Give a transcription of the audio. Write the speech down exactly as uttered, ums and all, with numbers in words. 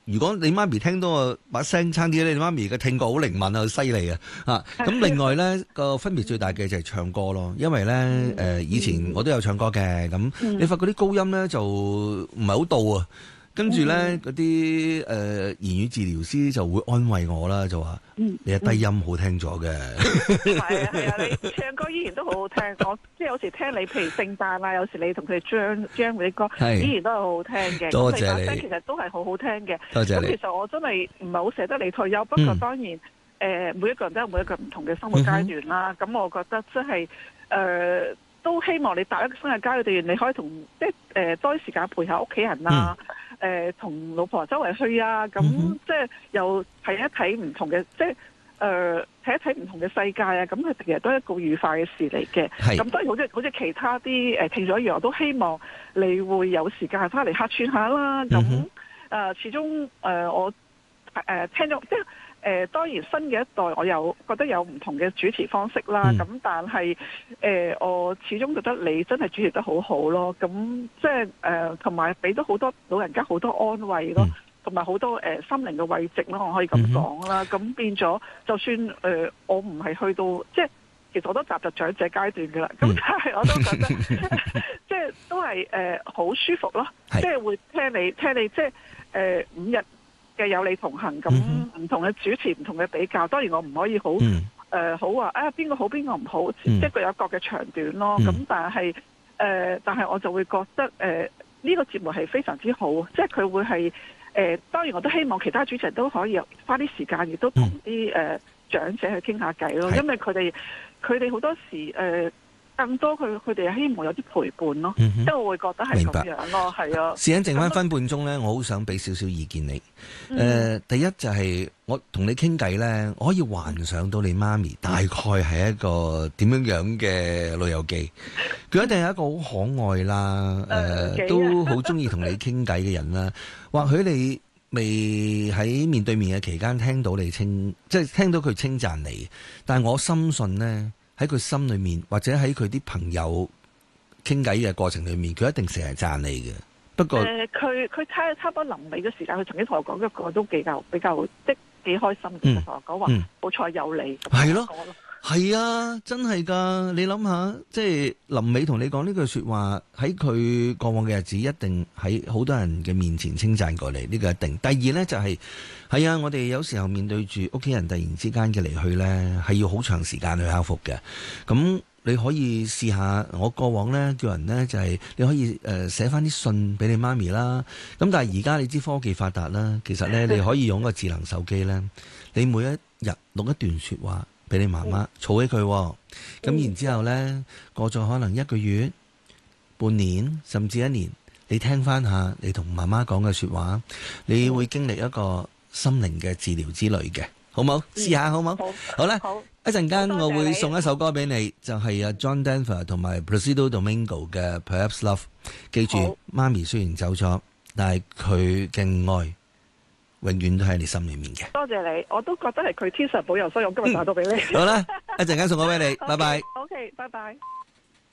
如果你媽咪聽到我把聲差啲咧，你媽咪嘅聽覺好靈敏啊，好犀利啊！啊，咁另外咧個分別最大嘅就係唱歌咯，因為咧誒、 嗯呃、以前我都有唱歌嘅，咁、 嗯、 你發覺啲高音咧就唔係好到啊。跟住咧，嗰啲誒言語治療師就會安慰我啦，就話： 嗯、 你嘅低音好聽咗嘅。 係啊係啊，你唱歌依然都好好聽。我即係有時聽你，譬如聖誕啊，有時你同佢哋 jam jam 嗰啲歌，依然都係好好聽嘅。 多謝你。 你把聲其實都係好好聽嘅。 多謝你。 咁其實我真係唔係好捨得你退休，不過當然誒、嗯呃，每一個人都有每一個唔同嘅生活階段啦。咁、嗯、我覺得即係誒，都希望你踏一個新嘅階段，你可以同即係誒多啲時間陪下屋企人啊。嗯誒同、呃、老婆周圍去啊，咁、嗯、即係又睇一睇唔同嘅，即係誒睇一睇唔同嘅世界啊，咁佢其實都係一個愉快嘅事嚟嘅。咁當然好似好似其他啲誒聽咗一樣，我都希望你會有時間翻嚟客串下啦。咁誒、嗯呃、始終誒、呃、我誒、呃、聽咗即係。誒、呃、當然新嘅一代，我有覺得有唔同嘅主持方式啦。咁、嗯、但係誒、呃，我始終覺得你真係主持得好好咯。咁即係誒，同埋俾到好多老人家好多安慰咯，同埋好多誒、呃、心靈嘅慰藉咯。我可以咁講啦。咁、嗯、變咗，就算誒、呃、我唔係去到即係，其實我都踏入長者階段㗎啦。咁、嗯、但係我都覺得即係都係誒好舒服咯。即係會聽你聽你即係誒、呃、五日嘅有你同行，咁唔同嘅主持，唔同嘅比較，當然我唔可以好誒、嗯呃、好話啊邊個好邊個唔好，即係各有各嘅長短咯。咁、嗯、但係誒、呃，但係我就會覺得誒呢、呃這個節目係非常之好，即係佢會係誒、呃，當然我都希望其他主持人都可以花啲時間，亦都同啲誒長者去傾下偈咯，因為佢哋佢哋好多時誒。呃更多佢佢哋希望有啲陪伴咯，即、嗯、係我會覺得係咁樣咯，係啊。 時間剩翻分半鐘咧，我好想俾少少意見你。誒、嗯呃，第一就係我同你傾偈咧，我可以幻想到你媽咪大概係一個點樣樣嘅老友記，佢一定係一個好可愛啦，誒、呃嗯、都好中意同你傾偈嘅人啦。或許你未喺面對面嘅期間聽到你稱，即係聽到佢稱讚你，但係我深信咧。喺佢心裏面，或者喺佢啲朋友傾偈嘅過程裏面，佢一定成日讚你嘅。不過，誒佢佢睇差唔多臨尾嘅時間，佢曾經同我講一個都比較比較即係幾開心嘅，同、嗯、我講話好彩有你。係咯，係啊，真係㗎！你諗下，即係臨尾同你講呢句説話，喺佢過往嘅日子，一定喺好多人嘅面前稱讚過你。呢、呢個一定。第二呢，就係、是、係啊，我哋有時候面對住屋企人突然之間嘅離去呢，係要好長時間去克服嘅。咁你可以試下，我過往呢，叫人呢，就係、是、你可以誒寫翻啲信俾你媽咪啦。咁但係而家你知科技發達啦，其實呢，你可以用個智能手機呢，你每一日錄一段説話。俾你媽媽儲起佢，咁、嗯、然之後呢，過咗可能一個月、半年甚至一年，你聽翻下你同媽媽講嘅說話，你會經歷一個心靈嘅治療之旅嘅，好冇？試、嗯、下好冇？好，好啦，一陣間我會送一首歌俾你，就係、是、阿 John Denver 同埋 Placido Domingo 嘅 Perhaps Love。記住，媽咪雖然走咗，但係佢嘅愛永遠都喺你心裏面嘅。 多謝你，我都覺得係佢天神保佑，所以我今日打到俾你。 嗯、好啦，一陣間送我俾你，拜拜。 OK，拜拜。